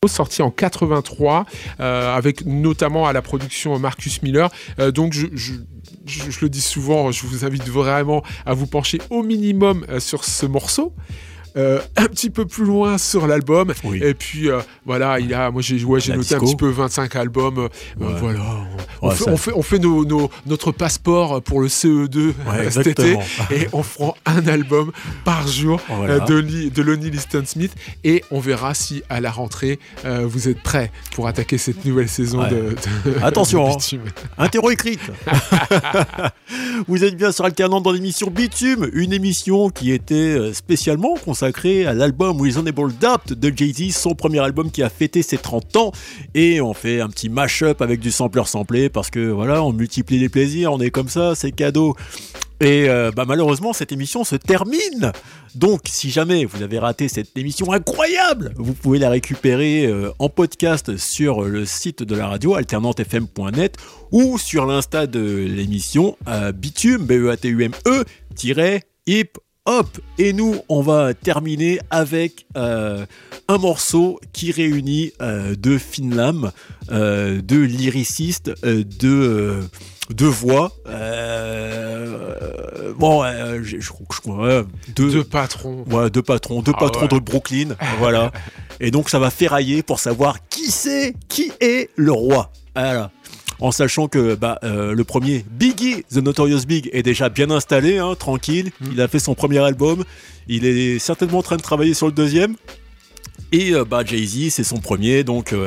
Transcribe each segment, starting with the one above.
sorti en 83, avec notamment à la production Marcus Miller. Donc je le dis souvent, je vous invite vraiment à vous pencher au minimum sur ce morceau. Un petit peu plus loin sur l'album, oui. Et puis voilà, moi j'ai noté un petit peu 25 albums, voilà, on fait notre passeport pour le CE2 cet été, et on fera un album par jour de Lonnie Liston Smith, et on verra si à la rentrée vous êtes prêts pour attaquer cette nouvelle saison de attention, de Bitume. Interro écrite. Vous êtes bien sur Alternante dans l'émission Bitume, une émission qui était spécialement consacrée à l'album Reasonable Doubt de Jay-Z, son premier album qui a fêté ses 30 ans, et on fait un petit mash-up avec du sampler samplé parce que voilà, on multiplie les plaisirs, on est comme ça, c'est cadeau. Et malheureusement cette émission se termine, donc si jamais vous avez raté cette émission incroyable, vous pouvez la récupérer en podcast sur le site de la radio alternantefm.net ou sur l'insta de l'émission Bitume, BEATUME-hip hop. Et nous on va terminer avec un morceau qui réunit deux fines lames, deux lyricistes, deux voix, deux patrons de Brooklyn, voilà. Et donc ça va ferrailler pour savoir qui est le roi. Voilà. En sachant que le premier, Biggie, The Notorious Big, est déjà bien installé, tranquille. Il a fait son premier album. Il est certainement en train de travailler sur le deuxième. Et Jay-Z, c'est son premier. Donc,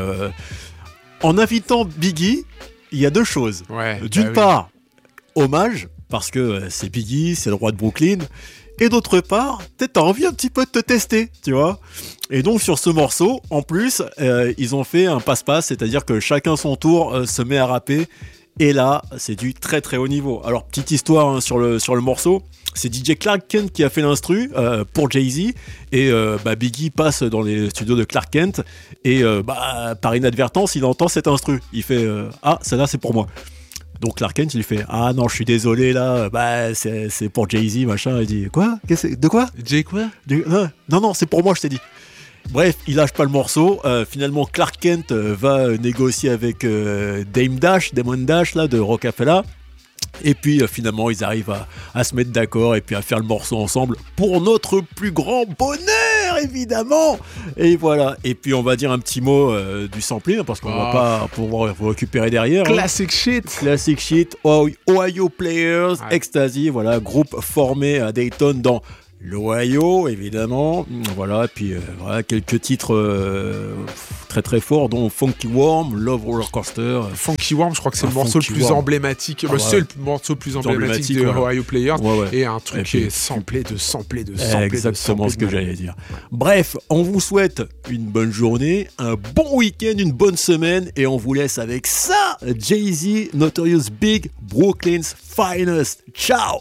en invitant Biggie, il y a deux choses. D'une part, hommage, parce que c'est Biggie, c'est le roi de Brooklyn. Et d'autre part, peut-être t'as envie un petit peu de te tester, tu vois. Et donc sur ce morceau, en plus, ils ont fait un passe-passe, c'est-à-dire que chacun son tour se met à rapper. Et là, c'est du très très haut niveau. Alors petite histoire sur le morceau, c'est DJ Clark Kent qui a fait l'instru pour Jay-Z. Et Biggie passe dans les studios de Clark Kent et par inadvertance, il entend cet instru. Il fait celle-là c'est pour moi. Donc Clark Kent il fait non, je suis désolé là, c'est pour Jay-Z machin. Il dit quoi? De quoi? Jay quoi? Non, c'est pour moi, je t'ai dit. Bref, il lâche pas le morceau. Finalement, Clark Kent va négocier avec Damon Dash là de Rockefeller. Et puis finalement, ils arrivent à se mettre d'accord et puis à faire le morceau ensemble pour notre plus grand bonheur, évidemment. Et voilà. Et puis on va dire un petit mot du sampling parce qu'on va pas pouvoir vous récupérer derrière. Classic shit. Ohio Players, Ecstasy, voilà, groupe formé à Dayton dans l'Ohio, évidemment. Voilà, et puis voilà, quelques titres très très forts, dont Funky Worm, Love Roller Coaster. Funky Worm, je crois que c'est le morceau le plus emblématique. C'est le morceau le plus emblématique de Ohio Players. Et un truc qui est samplé. Exactement ce que j'allais dire. Bref, on vous souhaite une bonne journée, un bon week-end, une bonne semaine, et on vous laisse avec ça, Jay-Z, Notorious Big, Brooklyn's Finest. Ciao.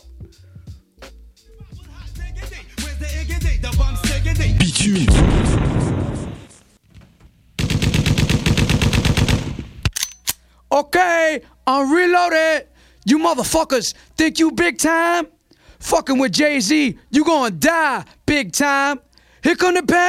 Bitume. Okay, I'm reloaded. You motherfuckers think you big time? Fucking with Jay-Z, you gonna die big time. Here come the band.